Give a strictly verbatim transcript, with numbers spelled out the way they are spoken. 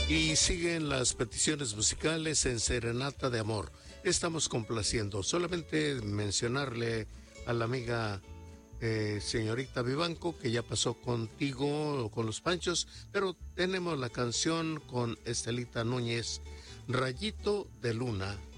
Y siguen las peticiones musicales en Serenata de Amor. Estamos complaciendo. Solamente mencionarle a la amiga eh, señorita Vivanco que ya pasó contigo con los Panchos, pero tenemos la canción con Estelita Núñez, Rayito de Luna.